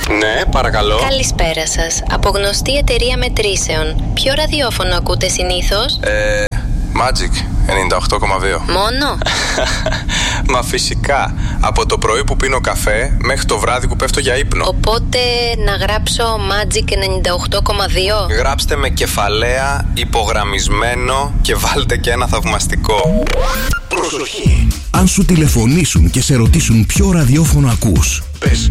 Ναι, παρακαλώ. Καλησπέρα σας. Από γνωστή εταιρεία μετρήσεων. Ποιο ραδιόφωνο ακούτε συνήθως? Magic 98,2. Μόνο? Μα φυσικά. Από το πρωί που πίνω καφέ μέχρι το βράδυ που πέφτω για ύπνο. Οπότε να γράψω Magic 98,2. Γράψτε με κεφαλαία, υπογραμμισμένο και βάλτε και ένα θαυμαστικό. Προσοχή! Αν σου τηλεφωνήσουν και σε ρωτήσουν ποιο ραδιόφωνο ακούς, πες